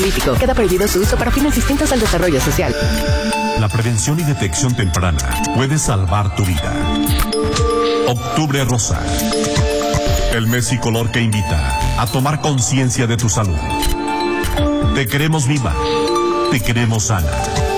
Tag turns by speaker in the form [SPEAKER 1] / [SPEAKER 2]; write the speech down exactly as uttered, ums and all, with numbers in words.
[SPEAKER 1] político. Queda prohibido su uso para fines distintos al desarrollo social.
[SPEAKER 2] La prevención y detección temprana puede salvar tu vida. Octubre Rosa. El mes y color que invita a tomar conciencia de tu salud. Te queremos viva. Te queremos sana.